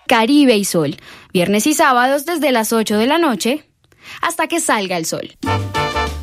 Caribe y Sol, viernes y sábados desde las 8 de la noche hasta que salga el sol.